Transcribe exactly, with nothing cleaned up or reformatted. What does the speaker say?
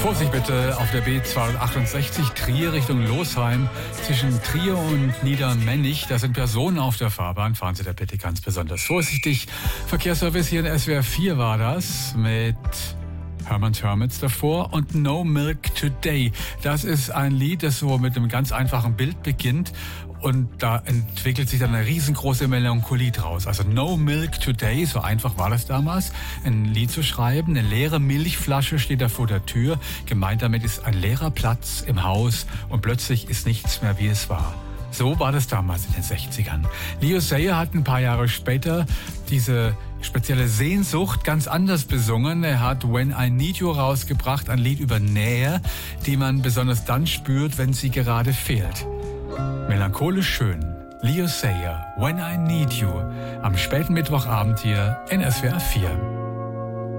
Vorsicht bitte auf der B zweihundertachtundsechzig Trier Richtung Losheim. Zwischen Trier und Niedermännich, da sind Personen auf der Fahrbahn. Fahren Sie da bitte ganz besonders vorsichtig. Verkehrsservice hier in S W R vier war das mit Herman's Hermits davor und No Milk Today. Das ist ein Lied, das so mit einem ganz einfachen Bild beginnt. Und da entwickelt sich dann eine riesengroße Melancholie draus. Also No Milk Today, so einfach war das damals, ein Lied zu schreiben. Eine leere Milchflasche steht da vor der Tür. Gemeint damit ist ein leerer Platz im Haus und plötzlich ist nichts mehr, wie es war. So war das damals in den sechzigern. Leo Sayer hat ein paar Jahre später diese spezielle Sehnsucht ganz anders besungen. Er hat When I Need You rausgebracht, ein Lied über Nähe, die man besonders dann spürt, wenn sie gerade fehlt. Melancholisch schön. Leo Sayer, When I Need You. Am späten Mittwochabend hier in S W R vier.